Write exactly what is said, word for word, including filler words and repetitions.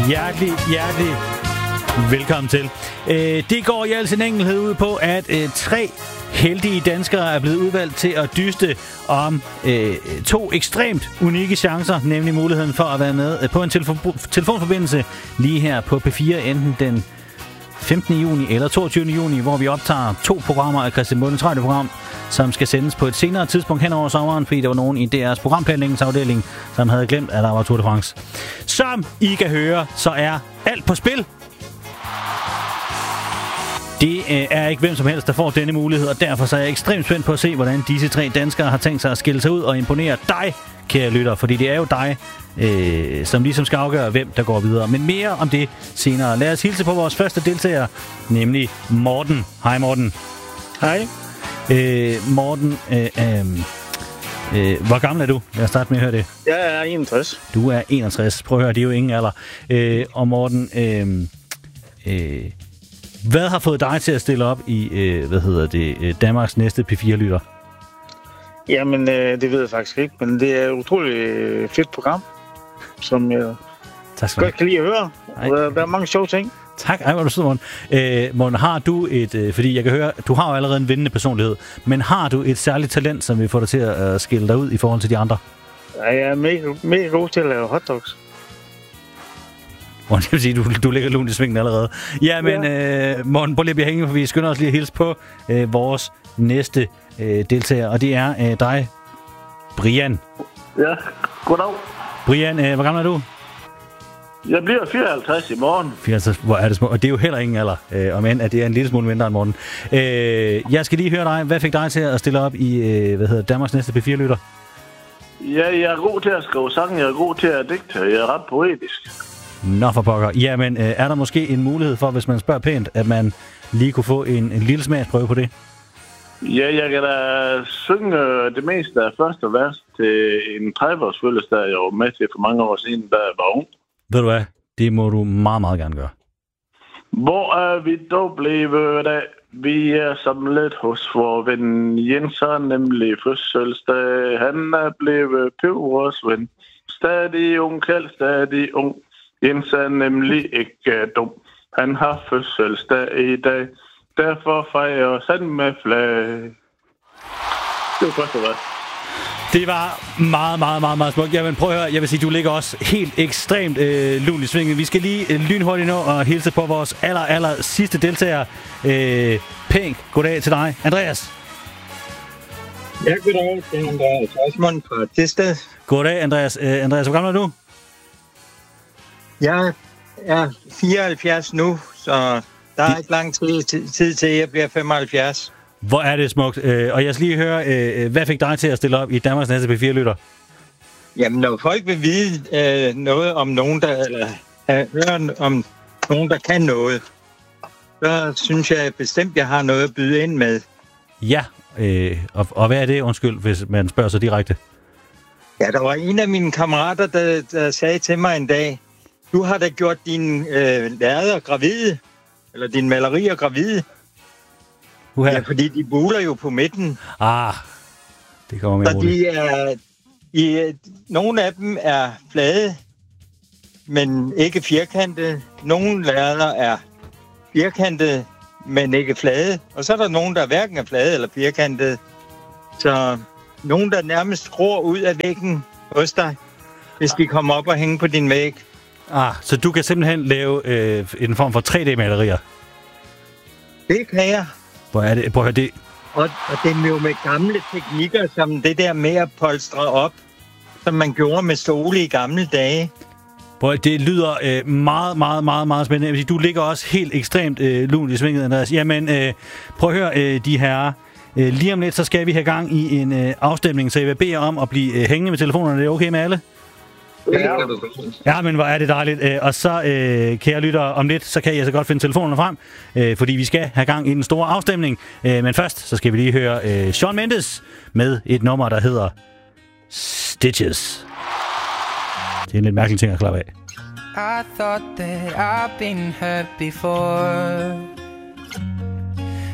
Hjertelig, hjertelig velkommen til. Øh, det går i al sin enkelhed ud på, at øh, tre heldige danskere er blevet udvalgt til at dyste om øh, to ekstremt unikke chancer, nemlig muligheden for at være med på en telefo- telefonforbindelse lige her på P fire, enten den femtende juni eller toogtyvende juni, hvor vi optager to programmer af Christian Mundens radioprogram, som skal sendes på et senere tidspunkt hen over sommeren, fordi der var nogen i D R's programplanlægningsafdeling, som havde glemt, at der var Tour de France. Som I kan høre, så er alt på spil. Det øh, er ikke hvem som helst, der får denne mulighed, og derfor så er jeg ekstremt spændt på at se, hvordan disse tre danskere har tænkt sig at skille sig ud og imponere dig, kære lytter, fordi det er jo dig, øh, som ligesom skal afgøre, hvem der går videre. Men mere om det senere. Lad os hilse på vores første deltager, nemlig Morten. Hej Morten. Hej. Øh, Morten, øh, øh, øh, hvor gammel er du? Lad os starte med at høre det. Jeg er enogtres. Du er enogtres. Prøv at høre, det er jo ingen alder. Øh, og Morten, øh, øh, hvad har fået dig til at stille op i, øh, hvad hedder det, Danmarks næste P fire-lytter? Jamen, øh, det ved jeg faktisk ikke, men det er et utroligt fedt program, som jeg godt kan lide at høre. Der, der er mange sjove ting. Tak. Ej, hvor du sidder, Morten. Øh, Morten, har du et, øh, fordi jeg kan høre, du har jo allerede en vindende personlighed, men har du et særligt talent, som vil få dig til at øh, skille dig ud i forhold til de andre? Ja, jeg er mega, mega god til at lave hotdogs. Morten, det vil sige, du, du ligger lunt i svingen allerede. Ja, men ja. Øh, Morten, prøv lige at blive hængende, for vi skynder os lige at hilse på øh, vores næste øh, deltager, og det er øh, dig, Brian. Ja, goddag. Brian, øh, hvor gammel er du? Jeg bliver fireoghalvtreds i morgen. fireoghalvtreds, hvor er det små? Og det er jo heller ingen alder, øh, om end at det er en lille smule mindre end Morten. Øh, jeg skal lige høre dig. Hvad fik dig til at stille op i øh, hvad hedder Danmarks næste P fire-lytter? Ja, jeg er god til at skrive sange, jeg er god til at digte, jeg er ret poetisk. Nå for pokker. Jamen, øh, er der måske en mulighed for, hvis man spørger pænt, at man lige kunne få en, en lille smagsprøve på det? Ja, jeg kan da synge det meste af første vers til en tredive-års fødselsdag, jeg var med til for mange år siden, da jeg var ung. Ved du hvad? Det må du meget, meget gerne gøre. Hvor er vi dog blevet af? Vi er samlet hos vor ven Jens, har nemlig fødselsdag. Han er blevet Pøvers ven. Stadig ung, kald stadig ung. Jens er nemlig ikke dum. Han har fødselsdag i dag. Derfor fejrer han med flag. Det var første vers. Det var meget, meget, meget, meget smukt. Jamen prøv at høre, jeg vil sige, du ligger også helt ekstremt øh, lun i svinget. Vi skal lige øh, lynhurtigt nå og hilse på vores aller, aller sidste deltager. Øh, Pink, goddag til dig. Andreas. Ja, goddag. Det er Andreas Osmund fra Tisted. Goddag, Andreas. Øh, Andreas, hvor gammel er du? Jeg er fireoghalvfjerds nu, så der er ikke lang tid, tid til, at jeg bliver femoghalvfjerds. Hvor er det smukt. Øh, og jeg skal lige høre, øh, hvad fik dig til at stille op i Danmarks næste P fire-lytter? Jamen, når folk vil vide øh, noget om nogen, der, eller øh, høre om nogen, der kan noget, så synes jeg bestemt, jeg har noget at byde ind med. Ja, øh, og, og hvad er det, undskyld, hvis man spørger så direkte? Ja, der var en af mine kammerater, der, der sagde til mig en dag, du har da gjort dine øh, lærreder gravide, eller dine malerier gravide. Uh-huh. Ja, fordi de buler jo på midten. Ah, det kommer mere så de er, i, nogle af dem er flade, men ikke firkantede. Nogle lærreder er firkantede, men ikke flade. Og så er der nogen, der hverken er flade eller firkantede. Så nogen, der nærmest gror ud af væggen hos dig, hvis de kommer op og hænger på din væg. Ah, så du kan simpelthen lave øh, en form for tre D-malerier? Det kan jeg. Hvor er det? Prøv at høre det. Og, og det er jo med gamle teknikker, som det der med at polstre op, som man gjorde med stole i gamle dage. Prøv, det lyder øh, meget, meget, meget, meget spændende. Du ligger også helt ekstremt øh, lun i svinget, Andreas. Jamen, øh, prøv at høre, øh, de her. Øh, lige om lidt, så skal vi have gang i en øh, afstemning, så jeg vil bede jer om at blive øh, hængende med telefonerne. Det er okay med alle? Ja, ja, men hvor er det dejligt. Øh, og så, øh, kære lyttere, om lidt, så kan jeg så godt finde telefonerne frem, øh, fordi vi skal have gang i den store afstemning. Øh, men først, så skal vi lige høre øh, Shawn Mendes med et nummer, der hedder Stitches. Det er en lidt mærkelig ting at klappe af. I thought that I've been hurt before.